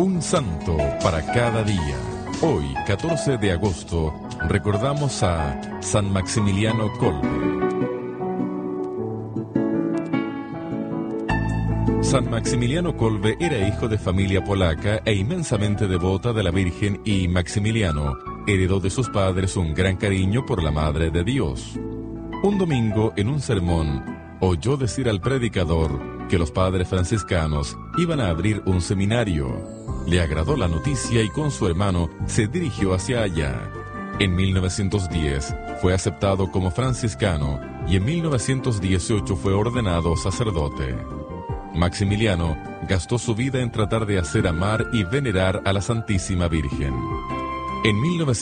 Un santo para cada día. Hoy, 14 de agosto, recordamos a San Maximiliano Kolbe. San Maximiliano Kolbe era hijo de familia polaca e inmensamente devota de la Virgen, y Maximiliano heredó de sus padres un gran cariño por la Madre de Dios. Un domingo, en un sermón, oyó decir al predicador que los padres franciscanos iban a abrir un seminario. Le agradó la noticia y con su hermano se dirigió hacia allá. En 1910 fue aceptado como franciscano y en 1918 fue ordenado sacerdote. Maximiliano gastó su vida en tratar de hacer amar y venerar a la Santísima Virgen. En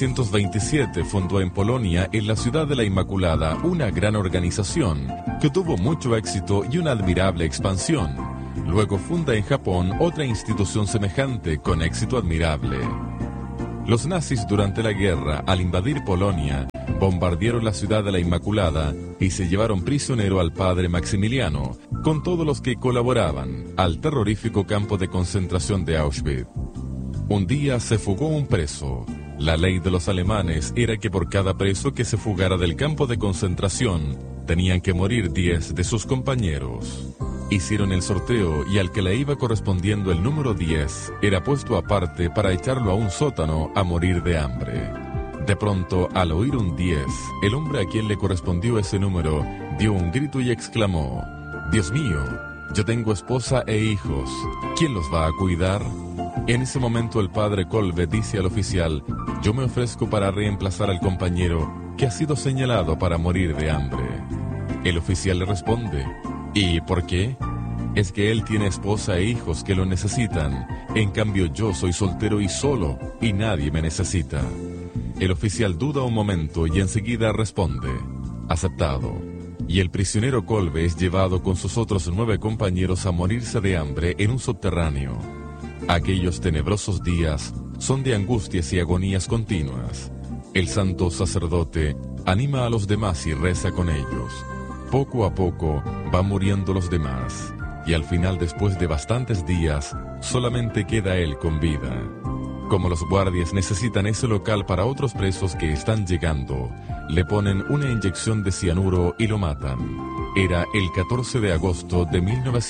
1927 fundó en Polonia, en la ciudad de la Inmaculada, una gran organización que tuvo mucho éxito y una admirable expansión. Luego funda en Japón otra institución semejante con éxito admirable. Los nazis durante la guerra, al invadir Polonia, bombardearon la ciudad de la Inmaculada y se llevaron prisionero al padre Maximiliano, con todos los que colaboraban, al terrorífico campo de concentración de Auschwitz. Un día se fugó un preso. La ley de los alemanes era que por cada preso que se fugara del campo de concentración, tenían que morir 10 de sus compañeros. Hicieron el sorteo y al que le iba correspondiendo el número 10 era puesto aparte para echarlo a un sótano a morir de hambre. De pronto, al oír un 10, el hombre a quien le correspondió ese número dio un grito y exclamó: «Dios mío, yo tengo esposa e hijos, ¿quién los va a cuidar?». En ese momento el padre Kolbe dice al oficial: «Yo me ofrezco para reemplazar al compañero que ha sido señalado para morir de hambre». El oficial le responde: «¿Y por qué?». «Es que él tiene esposa e hijos que lo necesitan, en cambio yo soy soltero y solo, y nadie me necesita». El oficial duda un momento y enseguida responde: «Aceptado». Y el prisionero Kolbe es llevado con sus otros 9 compañeros a morirse de hambre en un subterráneo. Aquellos tenebrosos días son de angustias y agonías continuas. El santo sacerdote anima a los demás y reza con ellos. Poco a poco van muriendo los demás, y al final, después de bastantes días, solamente queda él con vida. Como los guardias necesitan ese local para otros presos que están llegando, le ponen una inyección de cianuro y lo matan. Era el 14 de agosto de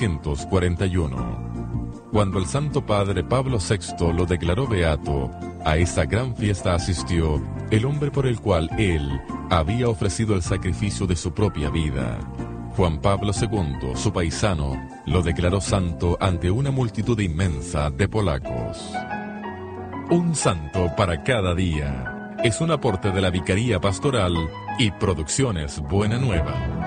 1941. Cuando el Santo Padre Pablo VI lo declaró beato, a esa gran fiesta asistió el hombre por el cual él había ofrecido el sacrificio de su propia vida. Juan Pablo II, su paisano, lo declaró santo ante una multitud inmensa de polacos. Un santo para cada día es un aporte de la Vicaría Pastoral y Producciones Buena Nueva.